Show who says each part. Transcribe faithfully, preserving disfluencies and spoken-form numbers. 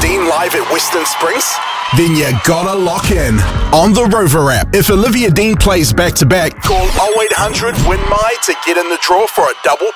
Speaker 1: Dean live at Western Springs? Then you gotta lock in on the Rover app. If Olivia Dean plays back-to-back, call oh eight hundred win my to get in the draw for a double